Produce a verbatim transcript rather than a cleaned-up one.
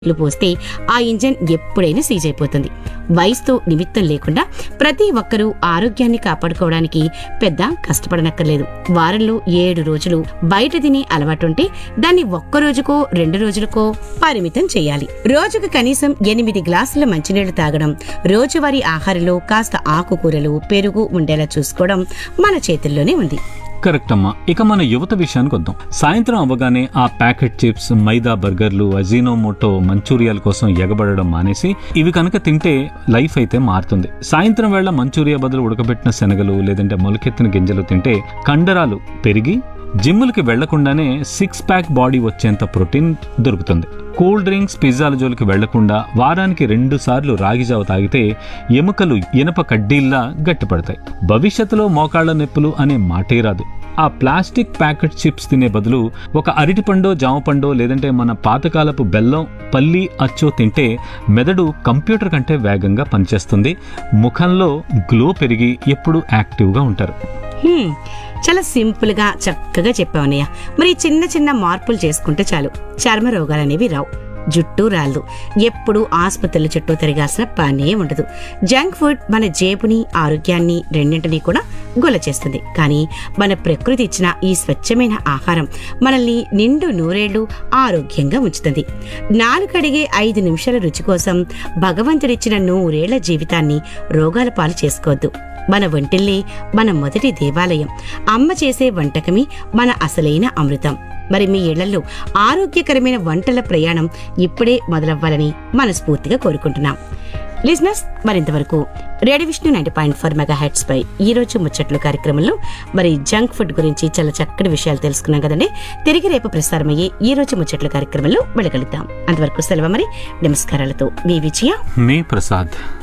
లు పోస్తే ఆ ఇంజన్ ఎప్పుడైనా సీజ్ అయిపోతుంది. వయసుతో నిమిత్తం లేకుండా ప్రతి ఒక్కరూ ఆరోగ్యాన్ని కాపాడుకోవడానికి పెద్ద కష్టపడనక్కర్లేదు. వారంలో ఏడు రోజులు బయట తినే అలవాటుంటే దాన్ని ఒక్క రోజుకో రెండు రోజులకో పరిమితం చేయాలి. రోజుకు కనీసం ఎనిమిది గ్లాసుల మంచినీళ్లు తాగడం, రోజువారీ ఆహారంలో కాస్త ఆకుకూరలు, పెరుగు ఉండేలా చూసుకోవడం మన చేతుల్లోనే ఉంది. కరెక్ట్ అమ్మా. ఇక మన యువత విషయానికి వద్దాం. సాయంత్రం అవ్వగానే ఆ ప్యాకెట్ చిప్స్, మైదా బర్గర్లు, అజీనోమోటో మంచూరియాల కోసం ఎగబడడం మానేసి ఇవి కనుక తింటే లైఫ్ అయితే మారుతుంది. సాయంత్రం వేళ మంచూరియా బదులు ఉడకబెట్టిన శనగలు లేదంటే మొలకెత్తిన గింజలు తింటే కండరాలు పెరిగి జిమ్ములకి వెళ్లకుండానే సిక్స్ ప్యాక్ బాడీ వచ్చేంత ప్రోటీన్ దొరుకుతుంది. కూల్ డ్రింక్స్, పిజ్జాల జోలికి వెళ్లకుండా వారానికి రెండు సార్లు రాగి జావ తాగితే ఎముకలు ఇనప కడ్డీల్లా గట్టిపడతాయి. భవిష్యత్తులో మోకాళ్ల నొప్పులు అనే మాటే రాదు. ఆ ప్లాస్టిక్ ప్యాకెట్ చిప్స్ తినే బదులు ఒక అరటిపండో, జామ పండో లేదంటే మన పాతకాలపు బెల్లం, పల్లి అచ్చో తింటే మెదడు కంప్యూటర్ కంటే వేగంగా పనిచేస్తుంది. ముఖంలో గ్లో పెరిగి ఎప్పుడూ యాక్టివ్గా ఉంటారు. చాలా సింపుల్ గా చక్కగా చెప్పావన్నయ్య. మరి చిన్న చిన్న మార్పులు చేసుకుంటే చాలు, చర్మ రోగాలనేవి రావు, జుట్టు రాళ్ళు, ఎప్పుడు ఆసుపత్రుల చుట్టూ తిరగాల్సిన పనే ఉండదు. జంక్ ఫుడ్ మన జేబుని, ఆరోగ్యాన్ని రెండింటినీ కూడా గొల్ల చేస్తుంది. కానీ మన ప్రకృతి ఇచ్చిన ఈ స్వచ్ఛమైన ఆహారం మనల్ని నిండు నూరేళ్లు ఆరోగ్యంగా ఉంచుతుంది. నాలుకడిగే ఐదు నిమిషాల రుచి కోసం భగవంతుడిచ్చిన నూరేళ్ల జీవితాన్ని రోగాల పాలు చేసుకోవద్దు. మన వంటిల్లే మన మొదటి దేవాలయం. అమ్మ చేసే వంటకమే మన అసలైన అమృతం. మరి మీ ఇళ్లలో ఆరోగ్యకరమైన వంటల ప్రయాణం ఇప్పుడే మొదలవ్వాలని మనస్ఫూర్తిగా కోరుకుంటున్నాం. Listeners, మరింతవరకు radio Vishnu ninety point four mega heads పై ఈ రోజు ముచ్చట్లు కార్యక్రమంలో మరి జంక్ ఫుడ్ గురించి చాలా చక్కటి విషయాలు తెలుసుకున్నాం కదండి. తిరిగి రేపు ప్రసారమయ్యే ఈ రోజు ముచ్చట్లు కార్యక్రమంలో వెళ్ళగలుగుతాం. అంతవరకు సెలవు. మరి నమస్కారాలతో మీ విజయ, మీ ప్రసాద్.